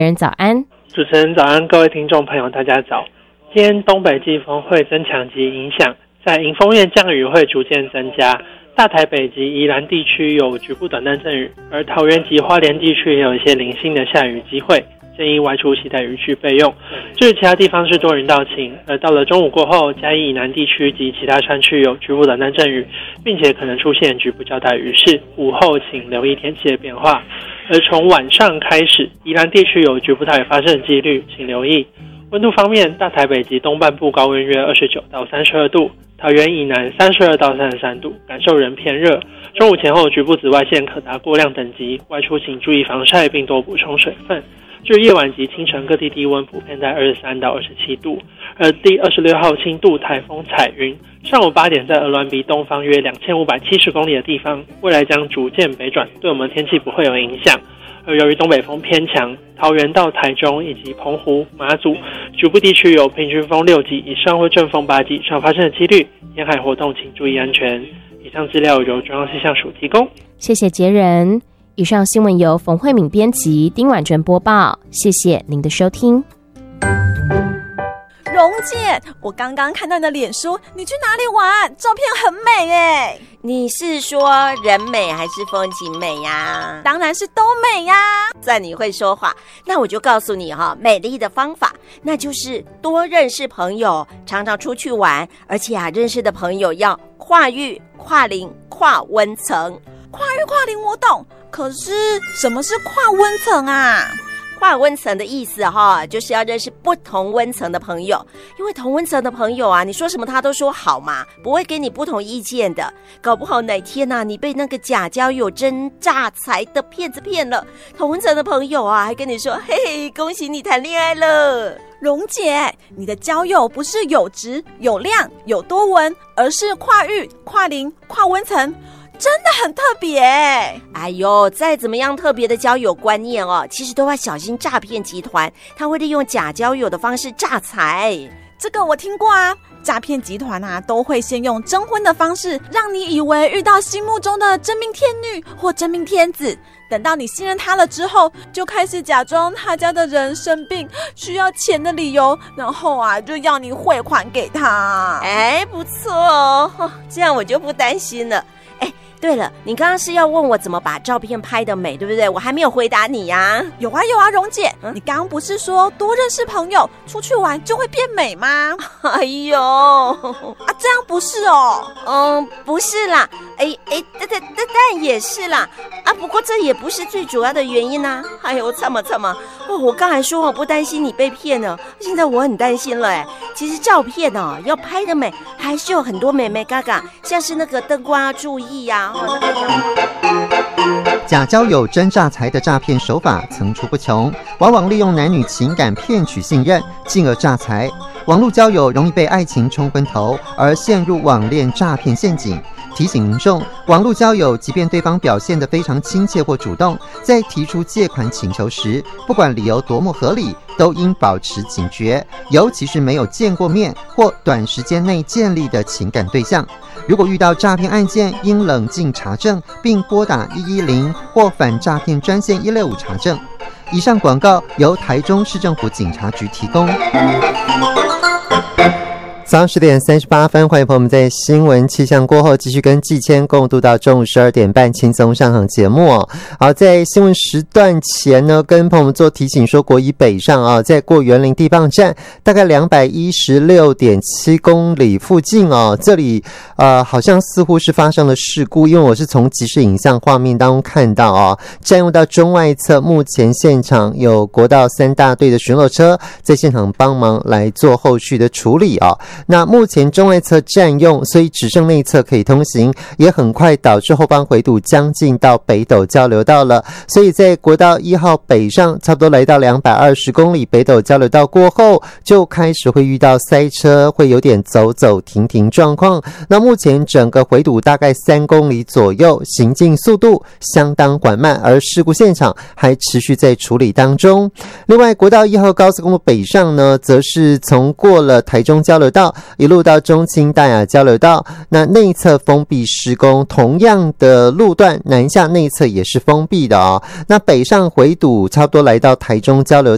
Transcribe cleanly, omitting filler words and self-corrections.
人早安， 主持人早安，各位听众朋友大家早。今天东北季风会增强及影响，在迎风面降雨会逐渐增加，大台北及宜兰地区有局部短暂阵雨，而桃园及花莲地区也有一些零星的下雨机会，建议外出携带雨具备用。至于其他地方是多云到晴，而到了中午过后，嘉义以南地区及其他山区有局部短暂阵雨，并且可能出现局部较大雨势，午后请留意天气的变化。而从晚上开始，宜兰地区有局部大雨发生的几率，请留意。温度方面，大台北及东半部高温约29到32度，桃园以南32到33度，感受仍偏热。中午前后局部紫外线可达过量等级，外出请注意防晒并多补充水分。至于夜晚及清晨各地低温普遍在23到27度，而第26号轻度台风彩云上午8点在鹅銮鼻东方约2570公里的地方，未来将逐渐北转，对我们天气不会有影响。而由于东北风偏强，桃园到台中以及澎湖、马祖局部地区有平均风6级以上或阵风8级以上发生的几率，沿海活动请注意安全。以上资料由中央气象署提供。 谢谢杰人。以上新闻由冯慧敏编辑，丁婉珍播报，谢谢您的收听。 蓉姐，我刚刚看到你的脸书，你去哪里玩？照片很美耶。 你是说人美还是风景美呀？ 当然是都美呀。 算你会说话，那我就告诉你美丽的方法，那就是多认识朋友，常常出去玩，而且认识的朋友要跨域、跨龄、跨温层。 跨域跨龄我懂，可是什么是跨温层啊？ 跨温层的意思就是要认识不同温层的朋友，因为同温层的朋友你说什么他都说好嘛，不会给你不同意见的。搞不好哪天你被那个假交友真诈财的骗子骗了，同温层的朋友还跟你说嘿嘿，恭喜你谈恋爱了。 蓉姐，你的交友不是有质有量有多文，而是跨域跨龄跨温层，真的很特别。 哎呦，再怎么样特别的交友观念其实都要小心诈骗集团，他会利用假交友的方式诈财。 这个我听过啊，诈骗集团都会先用征婚的方式，让你以为遇到心目中的真命天女或真命天子，等到你信任他了之后，就开始假装他家的人生病需要钱的理由，然后就要你汇款给他。 不错哦，这样我就不担心了。对了，你刚刚是要问我怎么把照片拍得美，对不对？我还没有回答你呀。 有啊，蓉姐，你刚刚不是说多认识朋友，出去玩就会变美吗？ 哎呦， 这样不是哦？ 不是啦，但也是啦。不过这也不是最主要的原因啊。哎呦，惨嘛，我刚才说我不担心你被骗了，现在我很担心了。其实照片要拍得美，还是有很多美美嘎嘎，像是那个灯光要注意呀。 假交友真诈财的诈骗手法层出不穷，往往利用男女情感骗取信任，进而诈财。网络交友容易被爱情冲昏头，而陷入网恋诈骗陷阱。提醒民众，网络交友即便对方表现得非常亲切或主动，在提出借款请求时，不管理由多么合理，都应保持警觉，尤其是没有见过面或短时间内建立的情感对象。如果遇到诈骗案件，应冷静查证，并拨打110或反诈骗专线165查证。以上广告由台中市政府警察局提供。早上10点38分，欢迎朋友们在新闻气象过后继续跟季谦共度到中午12点半轻松上航节目好，在新闻时段前呢，跟朋友们做提醒说，国一北上在过园林地磅站大概216.7公里附近这里好像似乎是发生了事故，因为我是从即时影像画面当中看到占用到中外侧，目前现场有国道3大队的巡逻车在现场帮忙来做后续的处理那目前中外侧占用，所以只剩内侧可以通行，也很快导致后方回堵将近到北斗交流道了。所以在国道1号北上，差不多来到220公里北斗交流道过后，就开始会遇到塞车，会有点走走停停状况。那目前整个回堵大概3公里左右，行进速度相当缓慢，而事故现场还持续在处理当中。另外，国道1号高速公路北上呢，则是从过了台中交流道一路到中清大雅交流道，那内侧封闭施工，同样的路段南下内侧也是封闭的那北上回堵差不多来到台中交流道